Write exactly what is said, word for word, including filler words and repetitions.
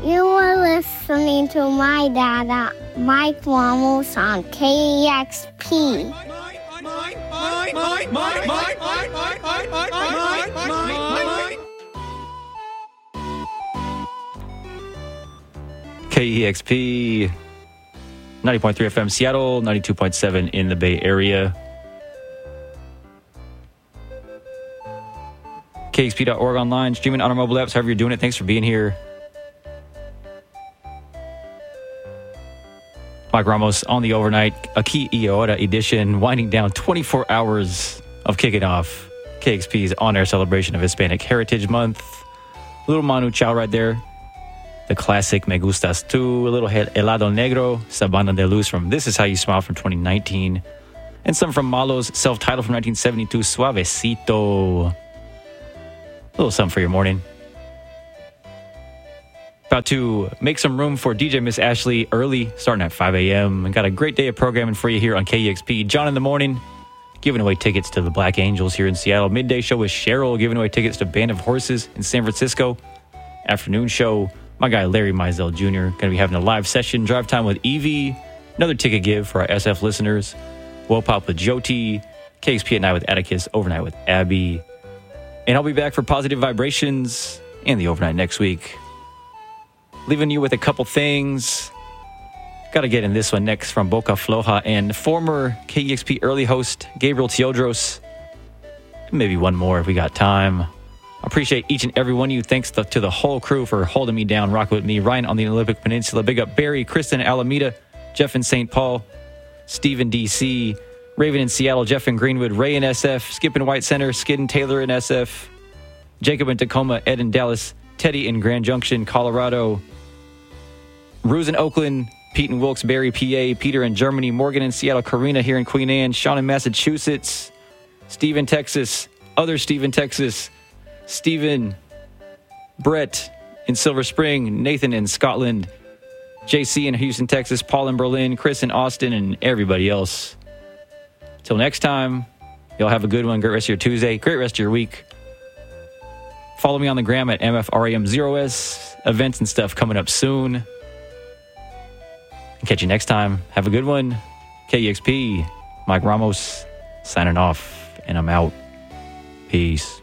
You are listening to my dada, Mike Ramos on K E X P. K E X P, ninety point three F M Seattle, ninety-two point seven in the Bay Area. K X P dot org online, streaming on our mobile apps, however you're doing it. Thanks for being here. Mike Ramos on the overnight, a Key Iota edition, winding down twenty-four hours of kicking off K X P's on-air celebration of Hispanic Heritage Month. Little Manu Chao right there. The classic Me Gustas Tu, a little Helado Negro, Sabana de Luz from This Is How You Smile from twenty nineteen, and some from Malo's self-titled from nineteen seventy-two, Suavecito. A little something for your morning. About to make some room for D J Miss Ashley early, starting at five a.m. And got a great day of programming for you here on K E X P. John in the morning, giving away tickets to the Black Angels here in Seattle. Midday show with Cheryl, giving away tickets to Band of Horses in San Francisco. Afternoon show, my guy Larry Mizell Junior going to be having a live session. Drive time with Evie. Another ticket give for our S F listeners. Woe Pop with Joti. K X P at night with Atticus. Overnight with Abby. And I'll be back for Positive Vibrations and the overnight next week. Leaving you with a couple things. Got to get in this one next from Boca Floja and former K E X P early host Gabriel Teodros. Maybe one more if we got time. I appreciate each and every one of you. Thanks to, to the whole crew for holding me down, rocking with me. Ryan on the Olympic Peninsula. Big up Barry, Kristen in Alameda, Jeff in Saint Paul, Steve in D C, Raven in Seattle, Jeff in Greenwood, Ray in S F, Skip in White Center, Skid and Taylor in S F, Jacob in Tacoma, Ed in Dallas, Teddy in Grand Junction, Colorado, Ruse in Oakland, Pete in Wilkes-Barre, P A, Peter in Germany, Morgan in Seattle, Karina here in Queen Anne, Sean in Massachusetts, Steve in Texas, other Steve in Texas, Stephen, Brett in Silver Spring, Nathan in Scotland, J C in Houston, Texas, Paul in Berlin, Chris in Austin, and everybody else. Till next time, y'all have a good one. Great rest of your Tuesday. Great rest of your week. Follow me on the gram at M F R A M zero S. Events and stuff coming up soon. And catch you next time. Have a good one. K E X P, Mike Ramos, signing off, and I'm out. Peace.